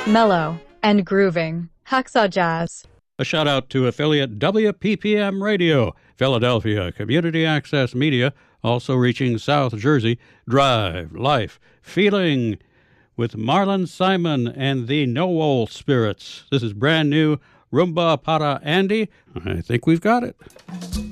mellow, and grooving. Hacksaw Jazz. A shout out to affiliate WPPM Radio, Philadelphia Community Access Media, also reaching South Jersey. Drive, Life, Feeling with Marlon Simon and the No-Old Spirits. This is brand new Rumba Para Andy. I think we've got it.